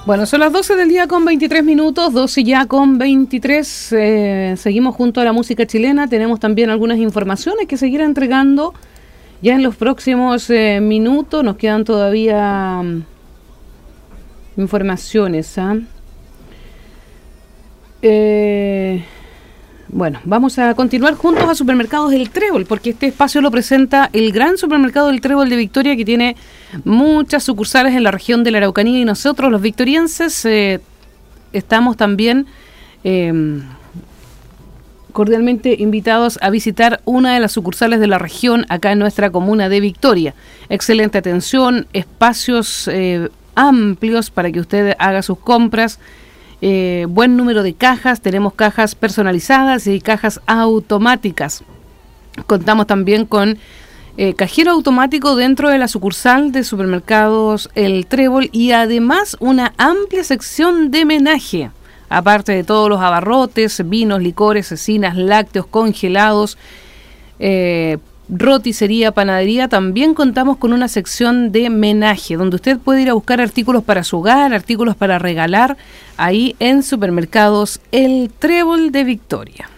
Bueno, son las 12 del día con 23 minutos, 12 ya con 23. Seguimos junto a la música chilena. Tenemos también algunas informaciones que seguir entregando ya en los próximos minutos. Nos quedan todavía informaciones. Bueno, vamos a continuar juntos a Supermercados El Trébol, porque este espacio lo presenta el gran Supermercado El Trébol de Victoria, que tiene muchas sucursales en la región de la Araucanía, y nosotros los victorienses estamos también cordialmente invitados a visitar una de las sucursales de la región acá en nuestra comuna de Victoria. Excelente atención, espacios amplios para que usted haga sus compras. Buen número de cajas, tenemos cajas personalizadas y cajas automáticas. Contamos también con cajero automático dentro de la sucursal de Supermercados El Trébol, y además una amplia sección de menaje, aparte de todos los abarrotes, vinos, licores, cecinas, lácteos, congelados, roticería, panadería. También contamos con una sección de menaje, donde usted puede ir a buscar artículos para su hogar, artículos para regalar, ahí en Supermercados El Trébol de Victoria.